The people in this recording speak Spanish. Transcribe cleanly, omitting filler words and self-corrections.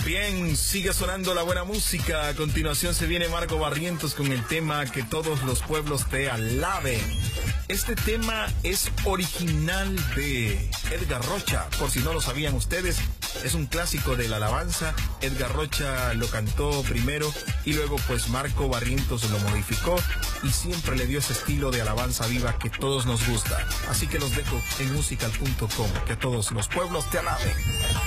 Bien, sigue sonando la buena música. A continuación se viene Marco Barrientos con el tema Que todos los pueblos te alaben. Este tema es original de Edgar Rocha, por si no lo sabían ustedes. Es un clásico de la alabanza. Edgar Rocha lo cantó primero y luego pues Marco Barrientos lo modificó y siempre le dio ese estilo de alabanza viva que todos nos gusta. Así que los dejo en musical.com. Que todos los pueblos te alaben.